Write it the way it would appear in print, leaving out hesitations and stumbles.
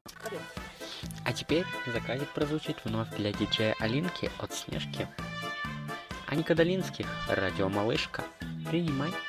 А теперь заказик прозвучит вновь для диджея Алинки от Снежки. Анька Долинских, радио Малышка, принимай.